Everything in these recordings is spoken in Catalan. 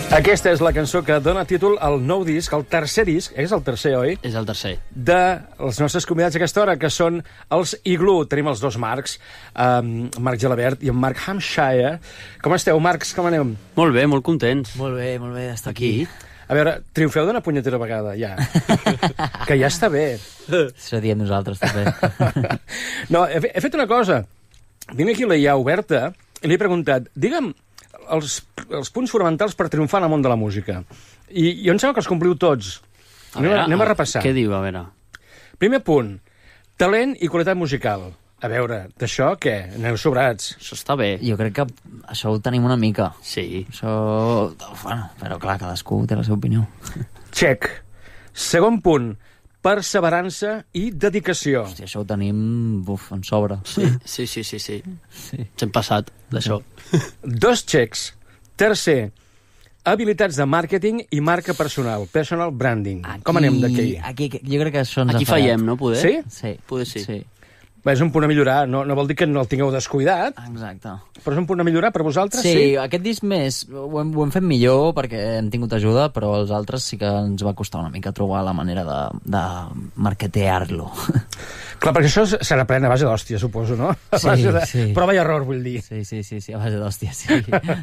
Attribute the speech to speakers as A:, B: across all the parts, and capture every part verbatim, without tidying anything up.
A: Aquesta és la cançó que dona títol al nou disc, el tercer disc, és el tercer, oi?
B: És el tercer.
A: De els nostres convidats a aquesta hora, que són els Igloo. Tenim els dos Marcs, um, Marc Gelabert i en Marc Hampshire. Com esteu, Marcs? Com anem?
B: Molt bé, molt contents.
C: Molt bé, molt bé d'estar aquí.
B: Aquí.
A: A veure, triomfeu d'una punyetera vegada, ja. Que ja està bé.
C: Això diem nosaltres, també.
A: No, he, he fet una cosa. Vinc aquí la I A oberta i li he preguntat, digue'm els, els punts fonamentals per triomfar en el món de la música. I, i em sembla que els compliu tots.
B: A
A: Anem,
B: veure,
A: anem a repassar.
B: Què diu, a veure?
A: Primer punt, talent i qualitat musical. A veure, d'això què? Aneu sobrats.
B: Això està bé.
C: Jo crec que això ho tenim una mica.
B: Sí.
C: Això... Bueno, però clar, cadascú té la seva opinió.
A: Check. Segon punt, perseverança i dedicació.
C: Hòstia, això ho tenim, buf, en sobre.
B: Sí, sí, sí, sí. sí.
C: Sí.
B: Ens hem passat d'això.
A: Dos checks. Tercer, habilitats de màrqueting i marca personal, personal branding.
C: Aquí,
A: Com anem d'aquí?
C: Aquí, jo crec que això ens
B: Aquí
C: ha fallat.
B: fallem, no, poder?
A: Sí?
C: Sí.
B: Poder sí.
C: sí.
A: Bé, és un punt a millorar. No, no vol dir que no el tingueu descuidat,
C: Exacte.
A: però és un punt a millorar per vosaltres,
C: Sí,
A: sí?
C: aquest disc més ho hem, ho hem fet millor perquè hem tingut ajuda, però els altres sí que ens va costar una mica trobar la manera de, de marketear-lo.
A: Clar, perquè això se n'aprèn a base d'hòstia, suposo, no? A
C: Sí,
A: base de...
C: sí.
A: Prova i error, vull dir.
C: Sí, sí, sí, sí, a base d'hòstia, sí.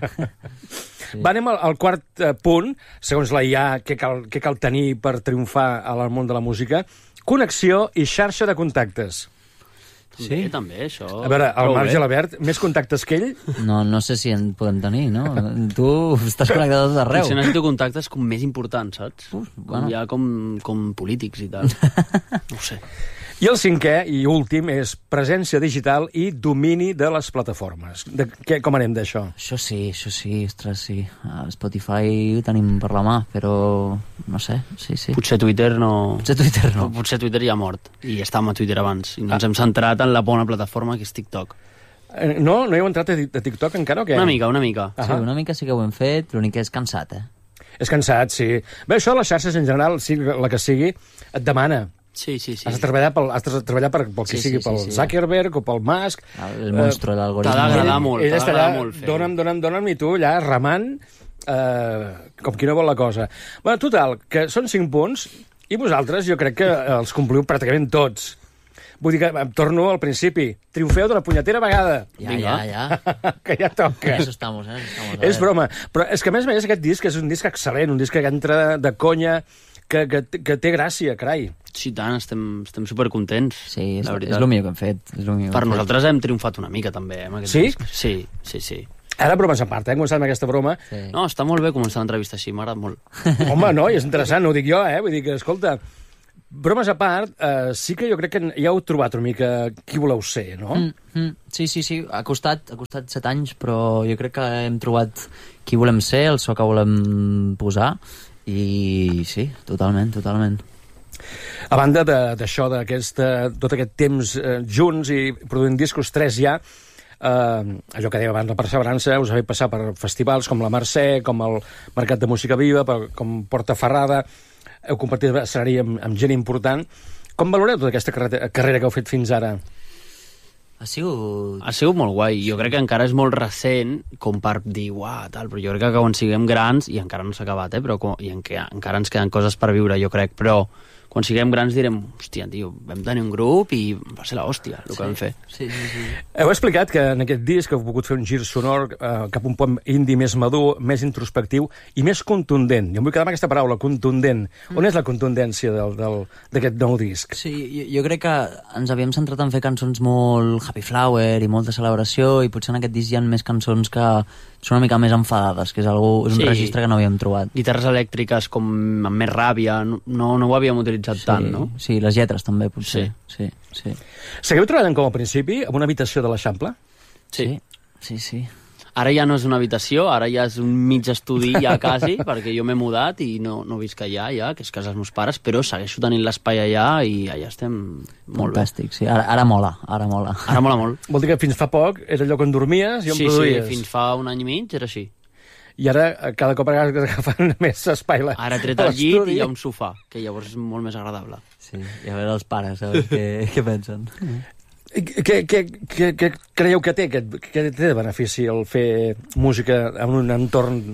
A: Sí. Va, anem al, al quart eh, punt, segons la I A, què cal, què cal tenir per triomfar al món de la música. Connexió i xarxa de contactes.
B: També,
C: Sí?
B: també, això...
A: A veure, el
B: prou
A: Marc
B: bé.
A: Gelabert, més contactes que ell?
C: No, no sé si en podem tenir, no? Tu estàs connectat a tot arreu.
B: Potser necessito contactes com més importants, saps?
C: Uf,
B: Com
C: bueno.
B: ja com, com polítics i tal. No ho sé.
A: I el cinquè i últim és presència digital i domini de les plataformes. De, què, com anem d'això?
C: Això sí, això sí, ostres, sí. A Spotify ho tenim per la mà, però no sé, sí, sí.
B: Potser Twitter no...
C: Potser Twitter no.
B: Potser Twitter ja ha mort. I estàvem a Twitter abans. I no ens hem centrat en la bona plataforma que és TikTok.
A: Eh, no? No hi heu entrat a, a TikTok encara o què?
B: Una mica, una mica.
C: Sí, una mica sí que ho hem fet, l'únic que és cansat, eh?
A: És cansat, sí. Bé, això les xarxes en general, sigui la que sigui, et demana.
B: Sí, sí, sí.
A: Has de treballar, pel, has de treballar per, pel que
C: Sí,
A: sigui,
C: sí, sí,
A: pel
C: sí.
A: Zuckerberg o pel Musk.
C: El, el monstru de
B: T'ha
C: l'algoritme.
B: d'agradar molt,
A: Ell
B: t'ha
A: està
B: d'agradar
A: allà,
B: molt fer.
A: dona'm, dona'm, dona'm, i tu allà remant eh, com qui no vol la cosa. Bueno, total, que són cinc punts i vosaltres jo crec que els compliu pràcticament tots. Vull dir que em torno al principi. Triomfeu de la punyetera vegada.
C: Ja,
B: Vinga.
C: ja, ja.
A: Que ja toca.
C: Eso estamos, eh? Eso estamos, a
A: És
C: ver.
A: broma. Però és que, a més a més, aquest disc és un disc excel·lent, un disc que entra de conya, que, que, que té gràcia, carai.
B: Sí, tant, estem, estem supercontents.
C: Sí, és,
B: la
C: és
B: veritat.
C: el millor que hem fet. És lo millor que
B: Per
C: hem
B: nosaltres hem triomfat una mica, també, eh, amb aquest
A: Sí?
B: disc. Sí, sí, sí.
A: Ara, bromes a part, eh? Hem començat amb aquesta broma.
C: fet. Sí.
B: No, està molt bé començar l'entrevista així, m'agrada molt.
A: Home, no, i és interessant, no ho dic jo, eh? Vull dir que, escolta, bromes a part, eh, sí que jo crec que ja heu trobat una mica qui voleu ser, no?
C: Mm, mm, sí, sí, sí. Ha costat, ha costat set anys, però jo crec que hem trobat qui volem ser, el so que volem posar, i sí, totalment, totalment.
A: A banda de- d'això, d'aquest eh, tot aquest temps eh, junts i produint discos, tres ja, eh, allò que dèiem abans, la perseverança, us ha fet passar per festivals com la Mercè, com el Mercat de Música Viva, per, com Porta Ferrada, heu compartit escenari amb, amb gent important. Com valoreu tota aquesta carrera, carrera que heu fet fins ara?
C: Ha sigut...
B: Ha sigut molt guai. Jo crec que encara és molt recent com per dir, uah, tal, però jo crec que quan siguem grans, i encara no s'ha acabat, eh, però com, i en, encara ens queden coses per viure, jo crec, però quan siguem grans direm, hòstia, tio, vam tenir un grup i va ser l'hòstia, el que vam fer.
C: Sí, sí, sí.
A: Heu explicat que en aquest disc heu pogut fer un gir sonor eh, cap a un pop indie més madur, més introspectiu i més contundent. Jo em vull quedar amb aquesta paraula, contundent. Mm. On és la contundència del- del- d'aquest nou disc?
C: Sí, jo, jo crec que ens havíem centrat en fer cançons molt happy flower i molta celebració, i potser en aquest disc hi ha més cançons que són una mica més enfadades, que és, algú, és un
B: Sí.
C: registre que no havíem trobat.
B: Guitarres elèctriques com amb més ràbia, no, no, no ho havíem utilitzat
C: Sí,
B: tant, no?
C: sí, les lletres també, potser. Sí, sí.
A: Seguiu treballant com al principi, en una habitació de l'Eixample?
B: Sí.
C: Sí, sí, sí.
B: Ara ja no és una habitació, ara ja és un mig estudi ja quasi, perquè jo m'he mudat i no, no visc allà, ja, que és casa dels meus pares, però segueixo tenint l'espai allà i allà estem molt bé.
C: Fantàstic, sí. Ara, ara mola, ara mola.
B: Ara mola molt.
A: Vol dir que fins fa poc era allò on dormies i on
B: Sí, sí,
A: produïes.
B: fins fa un any i mig era així.
A: I ara eh, cada cop agafant més espai la,
B: Ara he tret
A: a
B: el llit
A: l'estudi.
B: i hi ha un sofà, que llavors és molt més agradable.
C: Sí, i a veure els pares, a veure què, què pensen.
A: Què, què, què, què creieu que té, aquest, que té de benefici el fer música en un entorn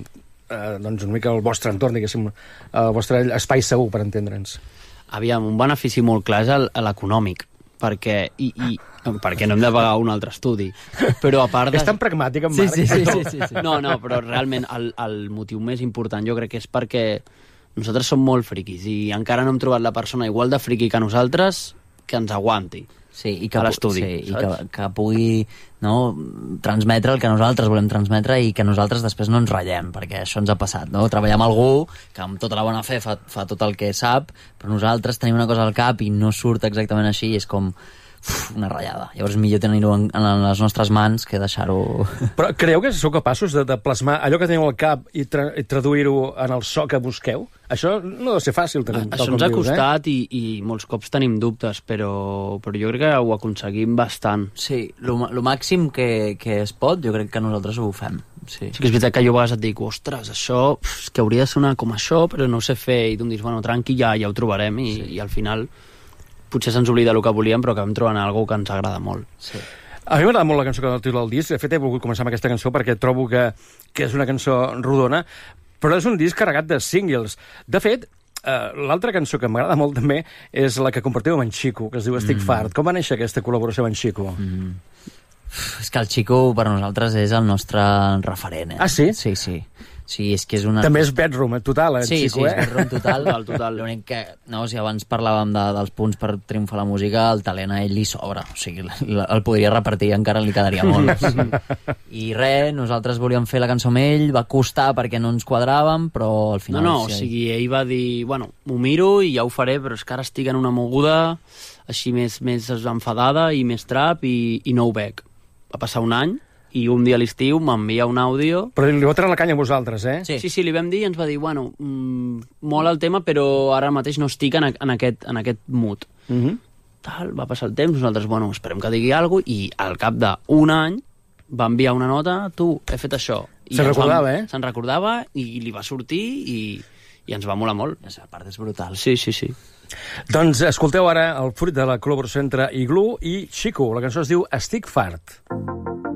A: eh, doncs una mica el vostre entorn, diguéssim, el vostre espai segur, per entendre'ns.
B: Aviam, un benefici molt clar és el- l'econòmic, perquè, i, i, perquè no hem de pagar un altre estudi. Però a part de...
A: És tan pragmàtic, en
C: Sí,
A: Marc.
C: sí, sí, sí, sí, sí.
B: No, no, però realment el, el motiu més important jo crec que és perquè nosaltres som molt friquis i encara no hem trobat la persona igual de friqui que nosaltres que ens aguanti.
C: Sí, i que,
B: a l'estudi,
C: sí, i
B: saps?
C: que, que pugui no, transmetre el que nosaltres volem transmetre i que nosaltres després no ens ratllem, perquè això ens ha passat, no? Treballar amb algú que amb tota la bona fe fa, fa tot el que sap, però nosaltres tenim una cosa al cap i no surt exactament així i és com uf, una ratllada. Llavors millor tenir-ho en, en les nostres mans que deixar-ho...
A: Però creieu que sou capaços de, de plasmar allò que teniu al cap i, tra i traduir-ho en el so que busqueu? Això no deu ser fàcil, tal, tal
B: Això
A: com
B: ens ha
A: dius,
B: costat eh? i, i molts cops tenim dubtes, però, però jo crec que ho aconseguim bastant.
C: Sí, el màxim que, que es pot, jo crec que nosaltres ho fem. Sí.
B: Sí que és veritat que jo a vegades et dic, ostres, això pf, és que hauria de sonar com això, però no ho sé fer, i tu em dius, bueno, tranqui, ja, ja ho trobarem, i, sí. i al final potser se'ns oblida el que volíem, però acabem trobant alguna que ens agrada molt.
C: Sí.
A: A mi m'agrada molt la cançó que del títol del disc. De fet, he volgut començar amb aquesta cançó perquè trobo que, que és una cançó rodona, però és un disc carregat de singles. De fet, Uh, l'altra cançó que m'agrada molt també és la que compartiu amb en Xico, que es diu Estic mm. fart. Com va néixer aquesta col·laboració amb en Xico?
C: Mm. És que el Xico per nosaltres és el nostre referent, eh?
A: Ah, sí?
C: Sí, sí. Sí, és que és una...
A: També és bedroom total, eh,
C: sí,
A: Xico,
C: sí,
A: eh?
C: és bedroom total.
B: Total, total.
C: L'únic que, no, si abans parlàvem de, dels punts per triomfar la música, el talent a ell li sobra. O sigui, el, el podria repartir, encara li quedaria molt. Sí. I res, nosaltres volíem fer la cançó amb ell, va costar perquè no ens quadràvem, però al final...
B: No, no,
C: sí,
B: o sigui, ell va dir, bueno, m'ho miro i ja ho faré, però és que ara estic en una moguda així més, més enfadada i més trap i, i no ho veig. Va passar un any i un dia a l'estiu m'envia un àudio.
A: Però li vau treure la canya a vosaltres, eh?
C: Sí.
B: Sí, sí, li vam dir i ens va dir, bueno, mmm, molt el tema, però ara mateix no estic en, en, aquest, en aquest mood.
A: Mm -hmm.
B: Tal, va passar el temps, nosaltres, bueno, esperem que digui alguna cosa, i al cap d'un any va enviar una nota, tu, he fet això. I
A: Se'n
B: ens
A: recordava,
B: vam,
A: eh?
B: Se'n recordava i li va sortir i, i ens va molar molt.
C: La seva part és brutal.
B: Sí, sí, sí.
A: Doncs escolteu ara el fruit de la col·laboració entre Igloo i Xico. La cançó es diu Estic fart.